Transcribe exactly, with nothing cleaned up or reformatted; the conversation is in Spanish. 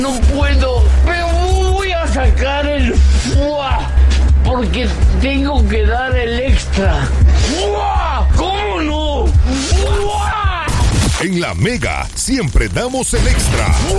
No puedo, pero voy a sacar el fuá, porque tengo que dar el extra. ¡Fuá! ¿Cómo no? ¡Fuá! En La Mega siempre damos el extra. ¡Fuá!